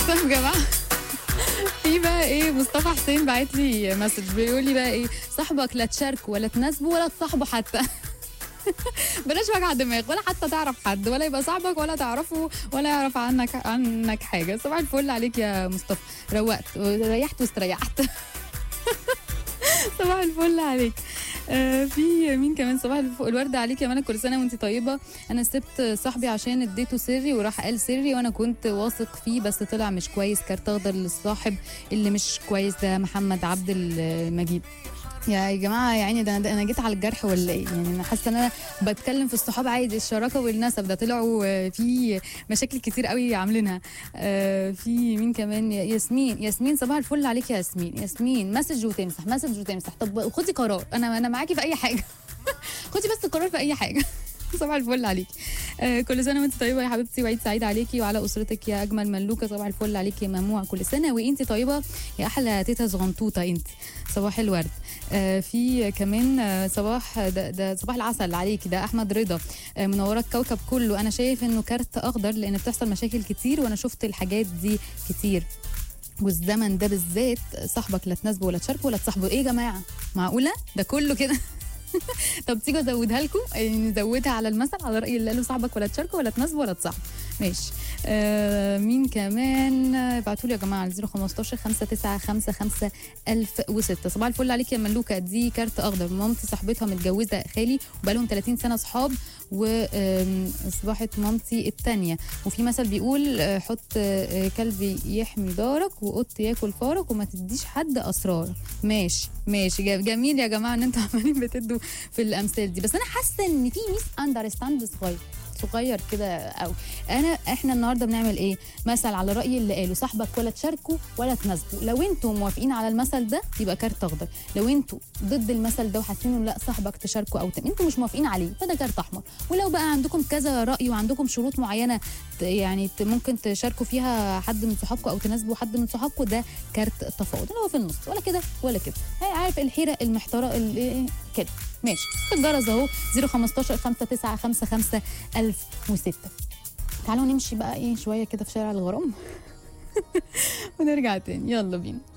طب يا جماعه، في بقى ايه، مصطفى حسين بعت لي مسج بيقول لي بقى ايه، صاحبك لا تشاركه ولا تناسبه ولا تصاحبه حتى. بلاش وجع دماغ، ولا حتى تعرف حد، ولا يبقى صاحبك ولا تعرفه ولا يعرف عنك حاجه. صباح الفل عليك يا مصطفى، روقت وريحت واستريحت. صباح الفل عليك. في مين كمان؟ صباح الورد عليك يا ملك، كل سنه وانت طيبه. انا سبت صاحبي عشان اديته سري وراح قال سري وانا كنت واثق فيه بس طلع مش كويس. كارت اخضر للصاحب اللي مش كويس ده. محمد عبد المجيد. يا جماعه يا عيني، ده انا جيت على الجرح ولا ايه؟ يعني انا حاسه ان انا بتكلم في الصحاب عادي، الشراكه والنسب ده طلعوا في مشاكل كتير قوي عاملينها. في مين كمان؟ ياسمين صباح الفل عليك يا ياسمين. مسج وتمسح. طب خدي قرار، انا معاكي في اي حاجه. خدي بس قرار في اي حاجه. صباح الفل عليكي. كل سنه وانت طيبه يا حبيبتي، وعيد سعيد عليكي وعلى اسرتك يا اجمل ملوكه. صباح الفل عليكي يا مموع، كل سنه وانت طيبه يا احلى تيتا صغنطوطه انت. صباح الورد. في كمان صباح ده صباح العسل عليكي، ده احمد رضا. منوره الكوكب كله. انا شايف انه كارت اخضر لان بتحصل مشاكل كتير وانا شفت الحاجات دي كتير، والزمن ده بالذات صاحبك لا تناسبه ولا تشاركه ولا تصاحبه. ايه يا جماعه، معقوله ده كله كده؟ طب تيجي ازودها لكم، يعني نزودها على المثل، على راي اللي قالوا صاحبك ولا تشاركه ولا تناسبه ولا تصاحبه. ماشي. مين كمان؟ ابعتوا لي يا جماعه على 015 5955 1006. صباح الفل عليك يا ملوكه، دي كارت اخضر. مامتي صاحبتها متجوزه خالي وبقالهم 30 سنه صحاب، واصبحت مامتي الثانيه. وفي مثل بيقول حط كلب يحمي دارك وقط ياكل فارك وما تديش حد اسرار. ماشي جميل يا جماعه ان انتوا عمالين بتدوا في الامثال دي، بس انا حاسه ان في ميس اندرستاند صغير كده قوي. احنا النهارده بنعمل ايه؟ مثل على راي اللي قالوا صاحبك ولا تشاركه ولا تناسبه. لو انتوا موافقين على المثل ده يبقى كارت اخضر، لو انتوا ضد المثل ده وحاسين انه لا صاحبك تشاركه او انتوا مش موافقين عليه فده كارت احمر. ولو بقى عندكم كذا راي وعندكم شروط معينه يعني ممكن تشاركوا فيها حد من صحابكم او تناسبوا حد من صحابكم، ده كارت تفاوض اللي هو في النص، ولا كده ولا كده. عارف الحيره المحتاره كده. ماشي. الجرس اهو 015 5955 1006. تعالوا نمشي بقى ايه شويه كده في شارع الغرام. ونرجع تاني، يلا بينا.